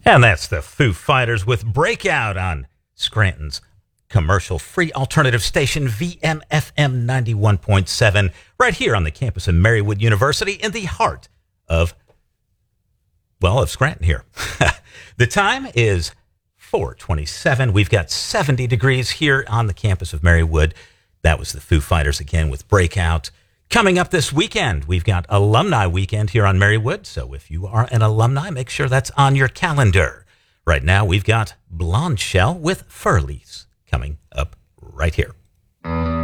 And that's the Foo Fighters with Breakout on Scranton's commercial-free alternative station, VMFM 91.7, right here on the campus of Marywood University in the heart of Scranton here. The time is 4:27. We've got 70 degrees here on the campus of Marywood. That was the Foo Fighters again with Breakout. Coming up this weekend, we've got Alumni Weekend here on Marywood. So if you are an alumni, make sure that's on your calendar. Right now, we've got Blonde Shell with Furlies coming up right here.